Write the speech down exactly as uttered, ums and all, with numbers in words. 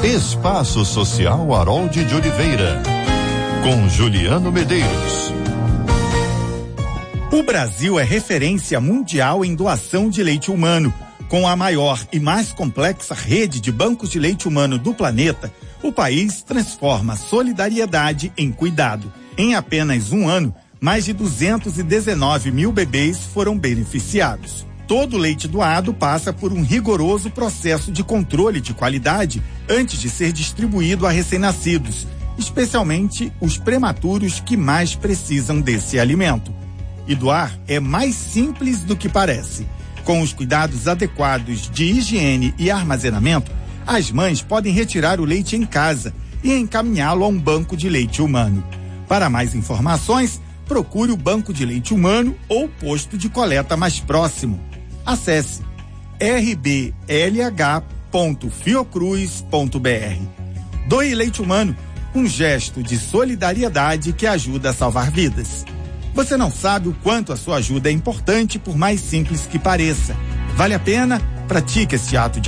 Espaço Social Harold de Oliveira, com Juliano Medeiros. O Brasil é referência mundial em doação de leite humano. Com a maior e mais complexa rede de bancos de leite humano do planeta, o país transforma solidariedade em cuidado. Em apenas um ano, mais de duzentos e dezenove mil bebês foram beneficiados. Todo leite doado passa por um rigoroso processo de controle de qualidade antes de ser distribuído a recém-nascidos, especialmente os prematuros que mais precisam desse alimento. E doar é mais simples do que parece. Com os cuidados adequados de higiene e armazenamento, as mães podem retirar o leite em casa e encaminhá-lo a um banco de leite humano. Para mais informações, procure o banco de leite humano ou posto de coleta mais próximo. Acesse r b l h ponto fiocruz ponto b r. Doe leite humano, um gesto de solidariedade que ajuda a salvar vidas. Você não sabe o quanto a sua ajuda é importante, por mais simples que pareça. Vale a pena? Pratique esse ato de